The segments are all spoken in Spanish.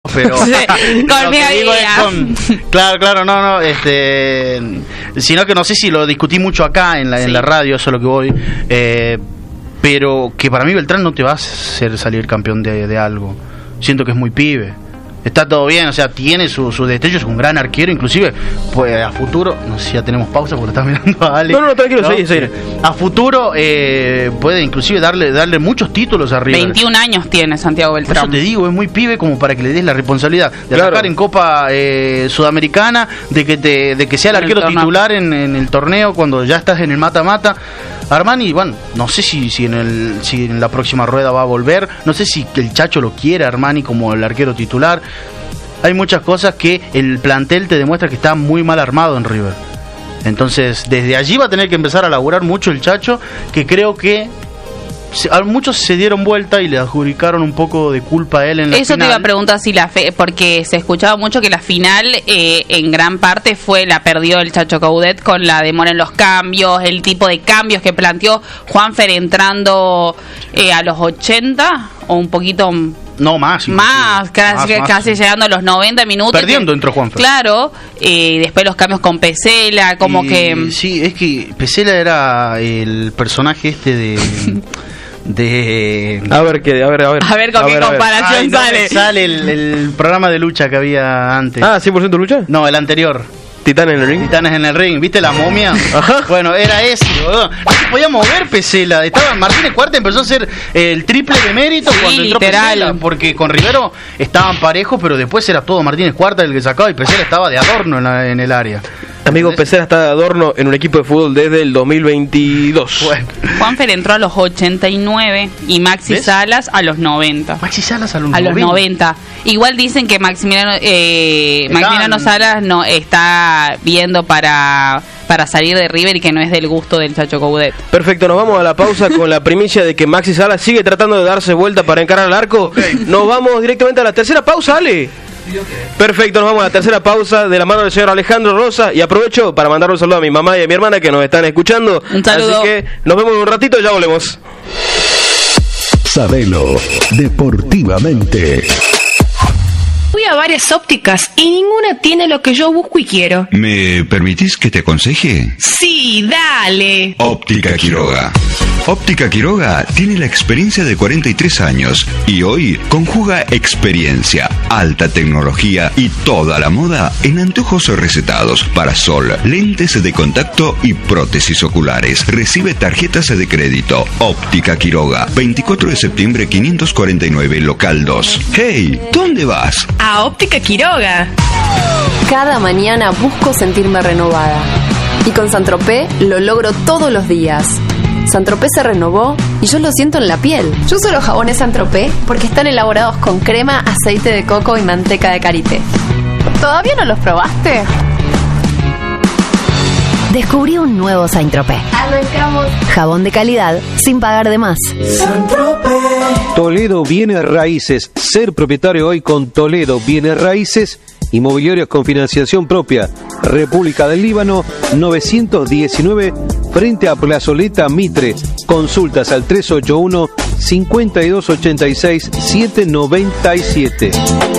pero claro, no, sino que no sé si lo discutí mucho acá en la radio, eso es lo que voy, pero que para mí Beltrán no te va a hacer salir campeón de algo. Siento que es muy pibe. Está todo bien, o sea, tiene su destello, es un gran arquero, inclusive pues a futuro, no sé si ya tenemos pausa porque lo estás mirando a Ale. No, tranquilo, seguí. A futuro puede inclusive darle muchos títulos a River. 21 años tiene Santiago Beltrán. Por eso te digo, es muy pibe como para que le des la responsabilidad de atacar en Copa Sudamericana, de que sea el arquero titular en el torneo cuando ya estás en el mata-mata. Armani, bueno, no sé si en la próxima rueda va a volver, no sé si el Chacho lo quiere Armani como el arquero titular. Hay muchas cosas que el plantel te demuestra que está muy mal armado en River. Entonces, desde allí va a tener que empezar a laburar mucho el Chacho, que creo que muchos se dieron vuelta y le adjudicaron un poco de culpa a él en la final. Eso te iba a preguntar si porque se escuchaba mucho que la final en gran parte la perdió el Chacho Coudet con la demora en los cambios, el tipo de cambios que planteó Juanfer entrando a los 80 o un poquito casi llegando a los 90 minutos. Perdiendo entró Juanfer. Claro, después los cambios con Pesela, Sí, es que Pesela era el personaje A ver con qué comparación sale. Sale el programa de lucha que había antes. 100% lucha. No, el anterior. Titanes en el ring. ¿Viste la momia? Ajá. Bueno, era ese, boludo. No se podía mover Pesela. Martínez Cuarta empezó a hacer el triple de mérito cuando entró Pesela, porque con Rivero estaban parejos, pero después era todo Martínez Cuarta el que sacaba y Pesela estaba de adorno en el área. Amigo, Pesela está de adorno en un equipo de fútbol desde el 2022. Bueno. Juanfer entró a los 89 y Maxi Salas a los 90. Maxi Salas a los 90. Igual dicen que Maximiliano Salas no está viendo para salir de River y que no es del gusto del Chacho Coudet. Perfecto, nos vamos a la pausa con la primicia de que Maxi Salas sigue tratando de darse vuelta para encarar al arco. Nos vamos directamente a la tercera pausa, Ale. Perfecto, nos vamos a la tercera pausa de la mano del señor Alejandro Rosa y aprovecho para mandar un saludo a mi mamá y a mi hermana que nos están escuchando. Un saludo. Así que nos vemos en un ratito y ya volvemos. Sabelo deportivamente. Fui a varias ópticas y ninguna tiene lo que yo busco y quiero. ¿Me permitís que te aconseje? Sí, dale. Óptica Quiroga. Óptica Quiroga tiene la experiencia de 43 años y hoy conjuga experiencia, alta tecnología y toda la moda en anteojos recetados, parasol, lentes de contacto y prótesis oculares. Recibe tarjetas de crédito. Óptica Quiroga, 24 de septiembre 549, local 2. Hey, ¿dónde vas? A Óptica Quiroga. Cada mañana busco sentirme renovada. Y con Saint-Tropez lo logro todos los días. Saint-Tropez se renovó y yo lo siento en la piel. Yo uso los jabones Saint-Tropez porque están elaborados con crema, aceite de coco y manteca de karité. ¿Todavía no los probaste? Descubrí un nuevo Saint-Tropez. Arrancamos. Jabón de calidad sin pagar de más. Saint-Tropez. Toledo Bienes Raíces. Ser propietario hoy con Toledo Bienes Raíces. Inmobiliarios con financiación propia. República del Líbano, 919, frente a Plazoleta Mitre. Consultas al 381-5286-797.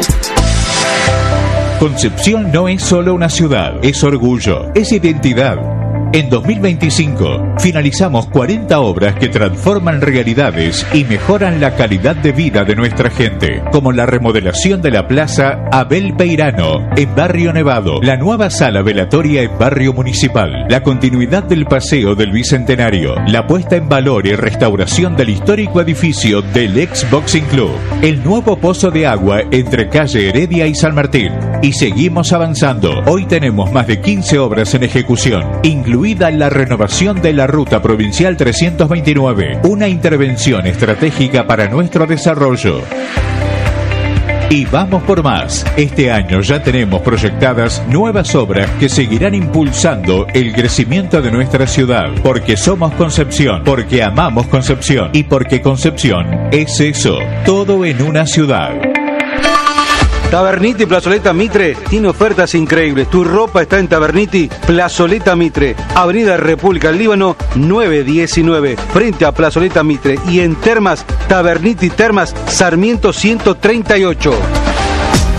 Concepción no es solo una ciudad, es orgullo, es identidad. En 2025 finalizamos 40 obras que transforman realidades y mejoran la calidad de vida de nuestra gente, como la remodelación de la Plaza Abel Peirano en Barrio Nevado, la nueva sala velatoria en Barrio Municipal, la continuidad del Paseo del Bicentenario, la puesta en valor y restauración del histórico edificio del ex Boxing Club, el nuevo pozo de agua entre calle Heredia y San Martín. Y seguimos avanzando. Hoy tenemos más de 15 obras en ejecución, incluida la renovación de la Ruta Provincial 329, una intervención estratégica para nuestro desarrollo. Y vamos por más. Este año ya tenemos proyectadas nuevas obras que seguirán impulsando el crecimiento de nuestra ciudad. Porque somos Concepción, porque amamos Concepción y porque Concepción es eso, todo en una ciudad. Taberniti Plazoleta Mitre tiene ofertas increíbles. Tu ropa está en Taberniti Plazoleta Mitre, Avenida República del Líbano 919, frente a Plazoleta Mitre. Y en Termas, Taberniti Termas Sarmiento 138.